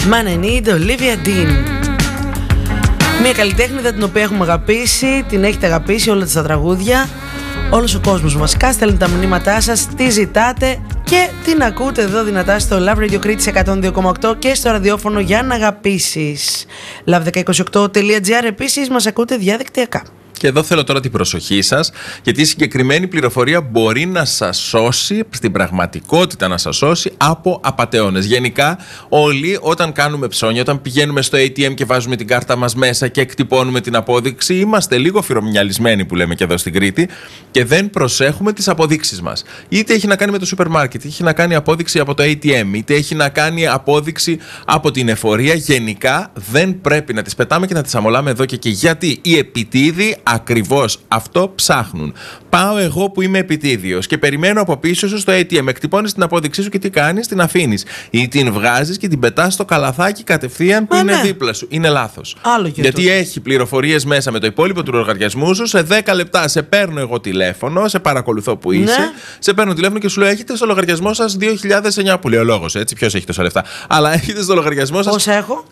Man I Need, Olivia Dean. Μια καλλιτέχνηδα την οποία έχουμε αγαπήσει, την έχετε αγαπήσει όλα τα τραγούδια. Όλος ο κόσμος μας στέλνει τα μηνύματά σας, τη ζητάτε και την ακούτε εδώ δυνατά στο Love Radio Κρήτης 102,8 και στο ραδιόφωνο για να αγαπήσεις. Love1028.gr. Επίσης μας ακούτε διαδικτυακά. Και εδώ θέλω τώρα την προσοχή σας, γιατί η συγκεκριμένη πληροφορία μπορεί να σας σώσει, στην πραγματικότητα να σας σώσει από απατεώνες. Γενικά, όλοι όταν κάνουμε ψώνια, όταν πηγαίνουμε στο ATM και βάζουμε την κάρτα μας μέσα και εκτυπώνουμε την απόδειξη, είμαστε λίγο φυρομυαλισμένοι που λέμε και εδώ στην Κρήτη και δεν προσέχουμε τις αποδείξεις μας. Είτε έχει να κάνει με το σούπερ μάρκετ, είτε έχει να κάνει απόδειξη από το ATM, είτε έχει να κάνει απόδειξη από την εφορία. Γενικά, δεν πρέπει να τις πετάμε και να τις αμολάμε εδώ και εκεί. Γιατί οι επιτίδιοι ακριβώς αυτό ψάχνουν. Πάω εγώ που είμαι επιτίδιος και περιμένω από πίσω σου στο ATM. Εκτυπώνεις την απόδειξή σου και τι κάνεις? Την αφήνεις. Ή την βγάζεις και την πετάς στο καλαθάκι κατευθείαν που είναι δίπλα σου. Είναι λάθος. Γιατί έχει πληροφορίες μέσα με το υπόλοιπο του λογαριασμού σου. Σε 10 λεπτά σε παίρνω εγώ τηλέφωνο, σε παρακολουθώ που είσαι. Σε παίρνω τηλέφωνο και σου λέω: έχετε στο λογαριασμό σας 2.009. Που λέει ο λόγος, έτσι. Ποιος έχει τόσα λεφτά? Αλλά έχετε στο λογαριασμό σας. Πόσα έχω?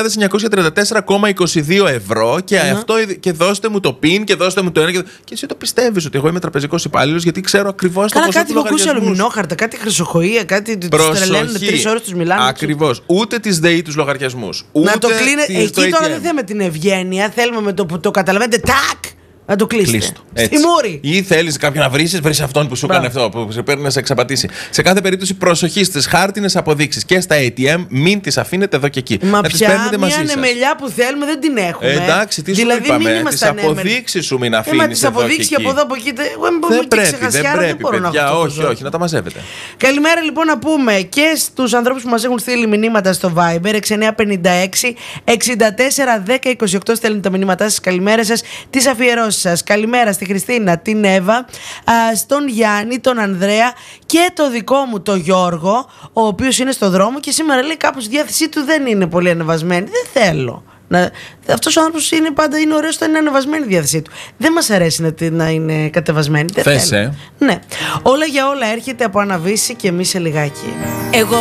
2.934,22 ευρώ και αυτό και δώστε μου το PIN και δώστε μου το ένα. Και εσύ το πιστεύεις ότι εγώ είμαι τραπεζικός υπάλληλος, γιατί ξέρω ακριβώς το ποσό του λογαριασμού. Κάτι αλουμινόχαρτα, κάτι χρυσοχοΐα, κάτι τους τρελαίνουν 3 ώρες, τους μιλάνε. Ακριβώς. Ούτε τις ΔΕΗ τους λογαριασμούς. Να το κλείνε. Εκεί τώρα δεν θέλουμε την ευγένεια, θέλουμε με το που το καταλαβαίνετε, τάκ! Να το κλείσετε. Στη μούρη. Ή θέλεις κάποιον να βρεις αυτόν που σου έκανε αυτό, που σε παίρνει να σε εξαπατήσει. Σε κάθε περίπτωση, προσοχή στις χάρτινες αποδείξεις και στα ATM, μην τις αφήνετε εδώ και εκεί. Μα πια μια ανεμελιά που θέλουμε δεν την έχουμε. Εντάξει, τι δηλαδή, σου είπαμε, τις αποδείξεις σου μην αφήνεις. Τις αποδείξεις και από εδώ από εκεί. Δεν πρέπει, παιδιά, όχι, να τα μαζεύετε. Καλημέρα λοιπόν να πούμε και στους ανθρώπους που μας έχουν στείλει μηνύματα στο Viber 6956 64 10 28. Στέλνουν τα μηνύματά σας, καλημέρα σας, τις αφιερώσεις σας. Καλημέρα στη Χριστίνα, την Εύα, στον Γιάννη, τον Ανδρέα και το δικό μου το Γιώργο, ο οποίος είναι στο δρόμο και σήμερα λέει κάπως η διάθεσή του δεν είναι πολύ ανεβασμένη. Δεν θέλω. Αυτός ο άνθρωπος είναι ωραίος όταν είναι ανεβασμένη η διάθεσή του. Δεν μας αρέσει να είναι κατεβασμένη. Δεν θες, Ναι. Όλα για όλα έρχεται από Αναβίση και εμείς σε λιγάκι.